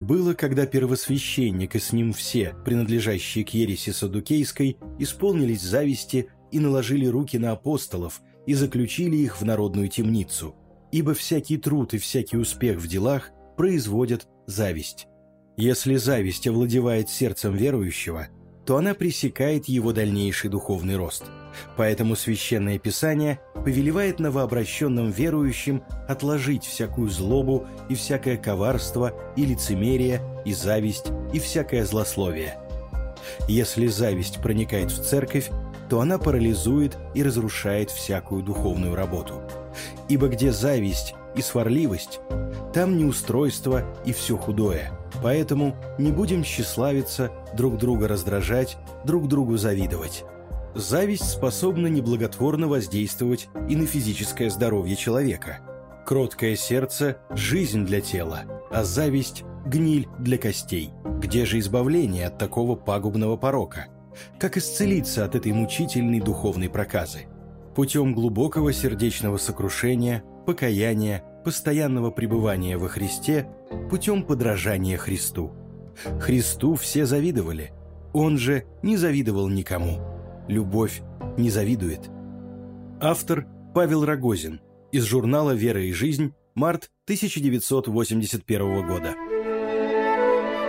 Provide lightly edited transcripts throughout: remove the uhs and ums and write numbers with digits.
было, когда первосвященник и с ним все, принадлежащие к ереси саддукейской, исполнились зависти и наложили руки на апостолов и заключили их в народную темницу, ибо всякий труд и всякий успех в делах производят зависть. Если зависть овладевает сердцем верующего, то она пресекает его дальнейший духовный рост. Поэтому Священное Писание повелевает новообращенным верующим отложить всякую злобу и всякое коварство и лицемерие, и зависть, и всякое злословие. Если зависть проникает в церковь, то она парализует и разрушает всякую духовную работу. Ибо где зависть и сварливость, там неустройство и все худое. Поэтому не будем тщеславиться, друг друга раздражать, друг другу завидовать. Зависть способна неблаготворно воздействовать и на физическое здоровье человека. Кроткое сердце – жизнь для тела, а зависть – гниль для костей. Где же избавление от такого пагубного порока? Как исцелиться от этой мучительной духовной проказы? Путем глубокого сердечного сокрушения, покаяния, постоянного пребывания во Христе, путем подражания Христу. Христу все завидовали, Он же не завидовал никому. Любовь не завидует. Автор Павел Рогозин. Из журнала «Вера и жизнь», март 1981 года.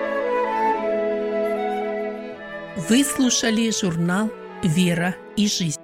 Вы слушали журнал «Вера и жизнь».